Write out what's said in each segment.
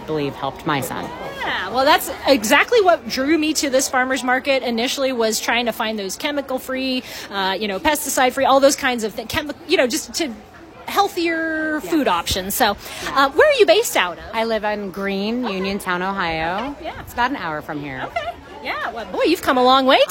believe helped my son. Yeah, well, that's exactly what drew me to this farmer's market initially, was trying to find those chemical-free, pesticide-free, all those kinds of things, just to healthier food options. So where are you based out of? I live in Green, Uniontown, Ohio. Okay, yeah. It's about an hour from here. Okay. Yeah, well, boy, you've come a long way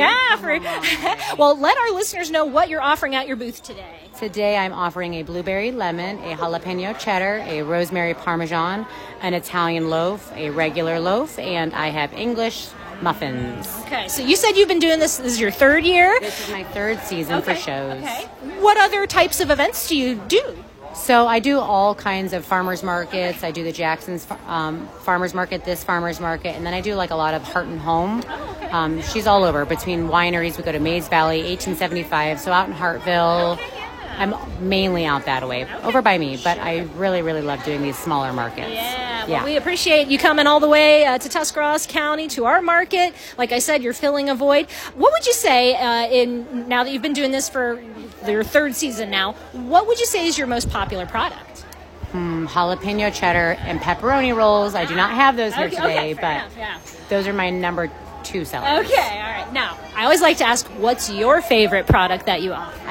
well, let our listeners know what you're offering at your booth today. Today I'm offering a blueberry lemon, a jalapeno cheddar, a rosemary parmesan, an Italian loaf, a regular loaf, and I have English muffins. Okay, so you said you've been doing this is your third year? This is my third season for shows. Okay. What other types of events do you do? So I do all kinds of farmers markets. I do the Jackson's farmers market, this farmers market, and then I do like a lot of Heart and Home. She's all over. Between wineries, we go to Mays Valley, 1875, so out in Hartville. I'm mainly out that way, over by me, but I really, really love doing these smaller markets. Yeah, well, we appreciate you coming all the way to Tuscarawas County to our market. Like I said, you're filling a void. What would you say, now that you've been doing this for your third season now, what would you say is your most popular product? Jalapeno cheddar and pepperoni rolls. I do not have those here today, but those are my number 2 sellers. Okay, all right. Now, I always like to ask, what's your favorite product that you offer?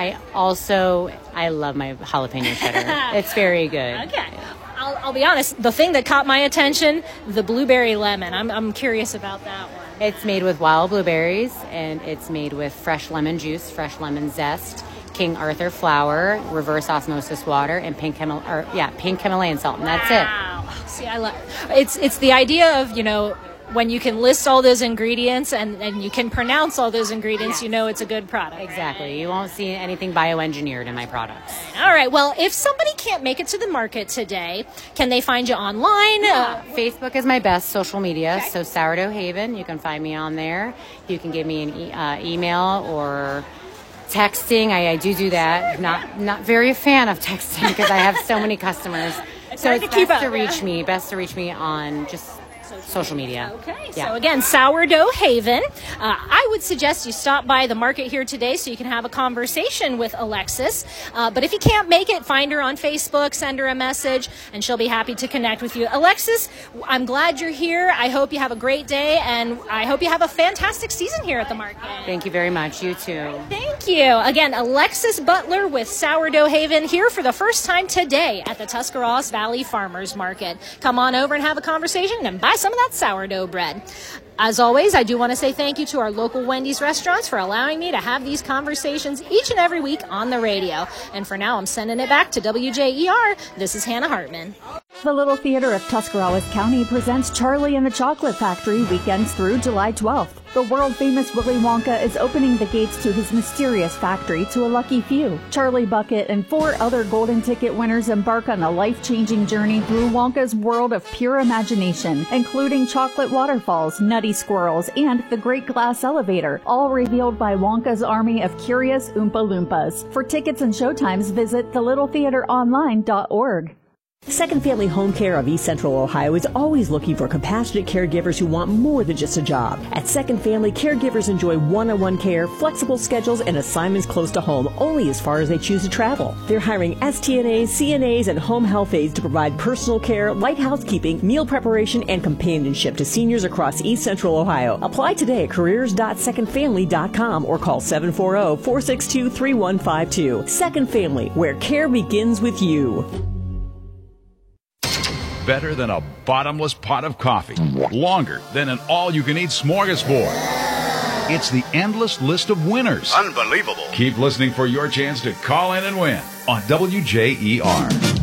I love my jalapeno cheddar. It's very good. Okay. I'll be honest, the thing that caught my attention, the blueberry lemon. I'm curious about that one. It's made with wild blueberries, and it's made with fresh lemon juice, fresh lemon zest, King Arthur flour, reverse osmosis water, and pink Himalayan salt, and that's it. See, I love it's the idea of, when you can list all those ingredients and you can pronounce all those ingredients, it's a good product. Exactly. Right? You won't see anything bioengineered in my products. All right. Well, if somebody can't make it to the market today, can they find you online? Facebook is my best social media. So Sourdough Haven, you can find me on there. You can give me an email or texting. I do that. Not very a fan of texting because I have so many customers. So it's best to reach me on just social media. Okay, so again, Sourdough Haven. I would suggest you stop by the market here today so you can have a conversation with Alexis. But if you can't make it, find her on Facebook, send her a message, and she'll be happy to connect with you. Alexis, I'm glad you're here. I hope you have a great day, and I hope you have a fantastic season here at the market. Thank you very much. You too. Thank you. Again, Alexis Butler with Sourdough Haven here for the first time today at the Tuscarawas Valley Farmers Market. Come on over and have a conversation and buy some of that sourdough bread. As always, I do want to say thank you to our local Wendy's restaurants for allowing me to have these conversations each and every week on the radio. And for now, I'm sending it back to WJER. This is Hannah Hartman. The Little Theater of Tuscarawas County presents Charlie and the Chocolate Factory weekends through July 12th. The world-famous Willy Wonka is opening the gates to his mysterious factory to a lucky few. Charlie Bucket and 4 other Golden Ticket winners embark on a life-changing journey through Wonka's world of pure imagination, including chocolate waterfalls, nutty squirrels, and the Great Glass Elevator, all revealed by Wonka's army of curious Oompa Loompas. For tickets and showtimes, visit thelittletheateronline.org. Second Family Home Care of East Central Ohio is always looking for compassionate caregivers who want more than just a job. At Second Family, caregivers enjoy one-on-one care, flexible schedules, and assignments close to home only as far as they choose to travel. They're hiring STNAs, CNAs, and home health aides to provide personal care, light housekeeping, meal preparation, and companionship to seniors across East Central Ohio. Apply today at careers.secondfamily.com or call 740-462-3152. Second Family, where care begins with you. Better than a bottomless pot of coffee. Longer than an all-you-can-eat smorgasbord. It's the endless list of winners. Unbelievable. Keep listening for your chance to call in and win on WJER.